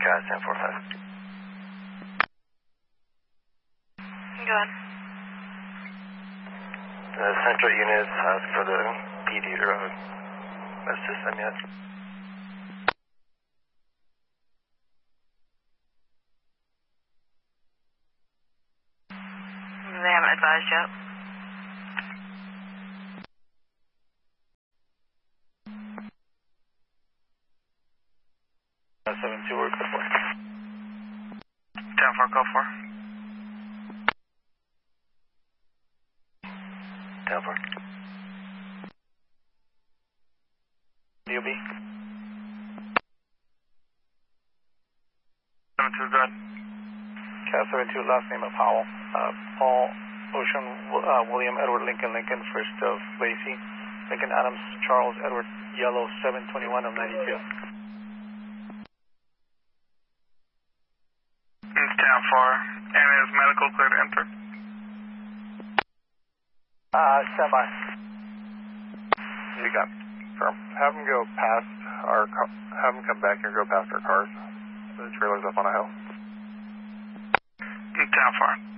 Cat 1045. Go ahead. The central units ask for the PD to assist them yet. They haven't advised yet. That's 7-2, we're code 4. 10-4, code 4. 10-4. DOB. 7-2, go ahead. Cat 72, last name of Howell. Paul Ocean, William Edward Lincoln, first of Lacey. Lincoln Adams, Charles Edward Yellow, 721 of 92. It's 10-4. And is medical clear to enter? Semi. You got have them go past have them come back and go past our cars. The trailer's up on a hill. 10-4.